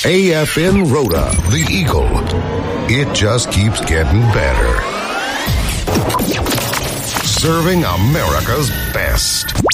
AFN Rhoda, the Eagle. It just keeps getting better. Serving America's best.